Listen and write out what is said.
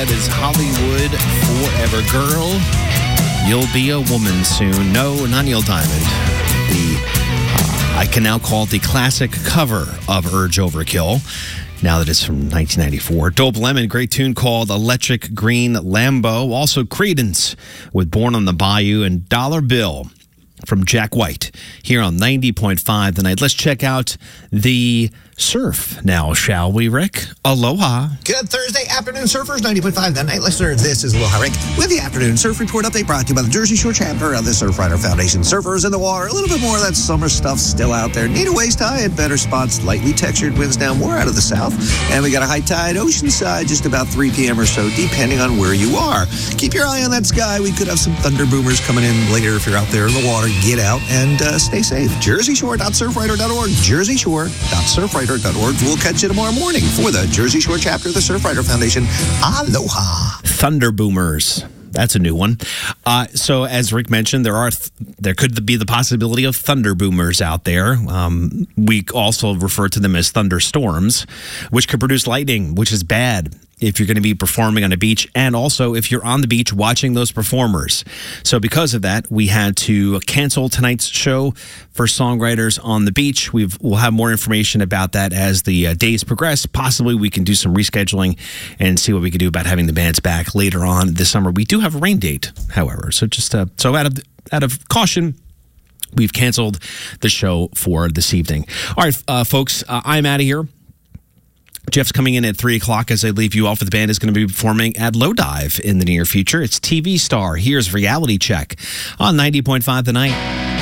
That is Hollywood Forever. Girl, you'll be a woman soon. No, not Neil Diamond. I can now call it the classic cover of Urge Overkill, now that it's from 1994. Dope Lemon, great tune called Electric Green Lambo. Also Creedence with Born on the Bayou, and Dollar Bill from Jack White here on 90.5 The Night. Let's check out the surf now, shall we, Rick? Aloha. Good Thursday afternoon, surfers. 90.5 The Night listeners. This is Aloha Rick with the Afternoon Surf Report update brought to you by the Jersey Shore chapter of the Surfrider Foundation. Surfers in the water, a little bit more of that summer stuff still out there. Need a waist high at better spots. Lightly textured winds now more out of the south. And we got a high tide oceanside just about 3 p.m. or so, depending on where you are. Keep your eye on that sky. We could have some thunder boomers coming in later if you're out there in the water. Get out and stay safe. JerseyShore.surfrider.org. JerseyShore.surfrider.org. We'll catch you tomorrow morning for the Jersey Shore chapter of the Surfrider Foundation. Aloha. Thunder Boomers. That's a new one. So as Rick mentioned, there could be the possibility of thunder boomers out there. We also refer to them as thunderstorms, which could produce lightning, which is bad if you're going to be performing on a beach, and also if you're on the beach watching those performers. So because of that, we had to cancel tonight's show for Songwriters on the Beach. We'll have more information about that as the days progress. Possibly we can do some rescheduling and see what we can do about having the bands back later on this summer. We do have a rain date, however. So just so out of caution, we've canceled the show for this evening. All right, folks, I'm out of here. Jeff's coming in at 3 o'clock as I leave you off. The band is going to be performing at Low Dive in the near future. It's TV Star. Here's Reality Check on 90.5 The Night.